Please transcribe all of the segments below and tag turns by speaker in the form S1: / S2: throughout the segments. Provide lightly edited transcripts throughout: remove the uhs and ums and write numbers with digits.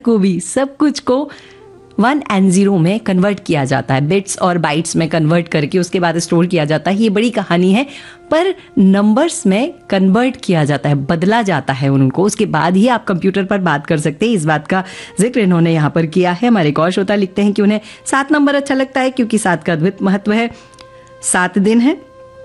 S1: को भी सब कुछ को 1 and 0 में कन्वर्ट किया जाता है, बिट्स और बाइट्स में कन्वर्ट करके उसके बाद स्टोर किया जाता है। ये बड़ी कहानी है, पर नंबर्स में कन्वर्ट किया जाता है, बदला जाता है उनको, उसके बाद ही आप कंप्यूटर पर बात कर सकते हैं। इस बात का जिक्र इन्होंने यहाँ पर किया है। हमारे एक और श्रोता लिखते हैं कि उन्हें 7 नंबर अच्छा लगता है क्योंकि 7 का अद्भुत महत्व है। 7 दिन है,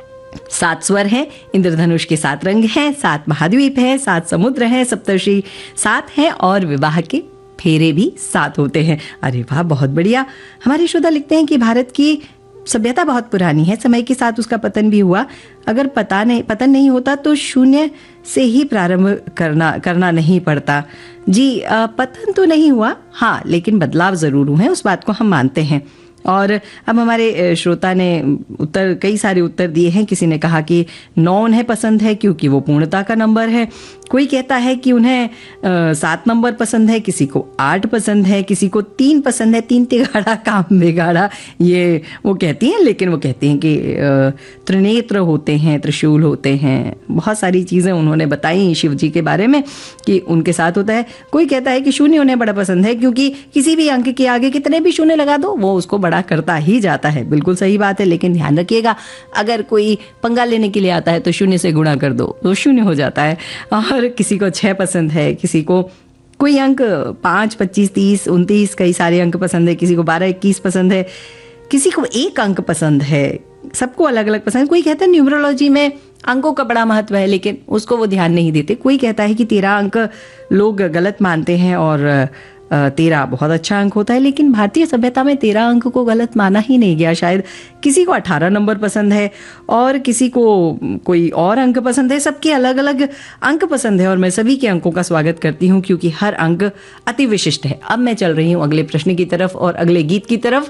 S1: 7 स्वर हैं, इंद्रधनुष के 7 रंग हैं, 7 महाद्वीप हैं, 7 समुद्र हैं, सप्तर्षि 7 हैं और विवाह के फेरे भी 7 होते हैं। अरे वाह, बहुत बढ़िया। हमारे श्रोता लिखते हैं कि भारत की सभ्यता बहुत पुरानी है, समय के साथ उसका पतन भी हुआ। अगर पतन नहीं होता तो शून्य से ही प्रारंभ करना नहीं पड़ता। जी, पतन तो नहीं हुआ, हाँ, लेकिन बदलाव जरूर हुए, उस बात को हम मानते हैं। और अब हमारे श्रोता ने कई सारे उत्तर दिए हैं। किसी ने कहा कि 9 उन्हें पसंद है क्योंकि वो पूर्णता का नंबर है। कोई कहता है कि उन्हें 7 नंबर पसंद है, किसी को 8 पसंद है, किसी को 3 पसंद है। 3 तिगाड़ा काम बिगाड़ा, ये वो कहती हैं, लेकिन वो कहती हैं कि त्रिनेत्र होते हैं, त्रिशूल होते हैं, बहुत सारी चीज़ें उन्होंने बताई शिव जी के बारे में कि उनके साथ होता है। कोई कहता है कि शून्य उन्हें बड़ा पसंद है क्योंकि किसी भी अंक के आगे कितने भी शून्य लगा दो वो उसको बड़ा करता ही जाता है। बिल्कुल सही बात है, लेकिन ध्यान रखिएगा, अगर कोई पंगा लेने के लिए आता है तो शून्य से गुणा कर दो तो शून्य हो जाता है। और किसी को 6 पसंद है, किसी को कोई अंक 5, 25, 30, 29 कई सारे अंक पसंद है, किसी को 12, 21 पसंद है, किसी को 1 अंक पसंद है, सबको अलग अलग पसंद है। कोई कहता है न्यूमरोलॉजी में अंकों का बड़ा महत्व है, लेकिन उसको वो ध्यान नहीं देते। कोई कहता है कि 13 अंक लोग गलत मानते हैं और 13 बहुत अच्छा अंक होता है, लेकिन भारतीय सभ्यता में 13 अंक को गलत माना ही नहीं गया। शायद किसी को 18 नंबर पसंद है और किसी को कोई और अंक पसंद है, सबके अलग अलग अंक पसंद है और मैं सभी के अंकों का स्वागत करती हूँ क्योंकि हर अंक अति विशिष्ट है। अब मैं चल रही हूँ अगले प्रश्न की तरफ और अगले गीत की तरफ।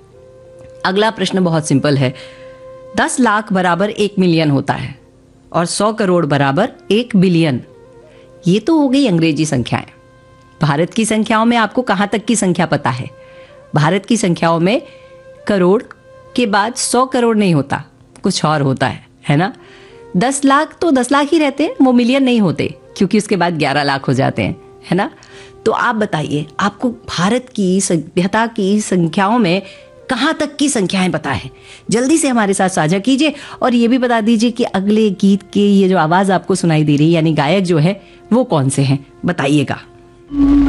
S1: अगला प्रश्न बहुत सिंपल है। 10 लाख बराबर 1 मिलियन होता है और 100 करोड़ बराबर 1 बिलियन। ये तो हो गई अंग्रेजी संख्याएं। भारत की संख्याओं में आपको कहां तक की संख्या पता है? भारत की संख्याओं में करोड़ के बाद 100 करोड़ नहीं होता, कुछ और होता है ना? 10 लाख तो 10 लाख ही रहते हैं, वो मिलियन नहीं होते क्योंकि उसके बाद 11 लाख हो जाते हैं, है ना? तो आप बताइए, आपको भारत की सभ्यता की संख्याओं में कहां तक की संख्याएं पता है? जल्दी से हमारे साथ साझा कीजिए और ये भी बता दीजिए कि अगले गीत के ये जो आवाज आपको सुनाई दे रही है, यानी गायक जो है वो कौन से हैं, बताइएगा।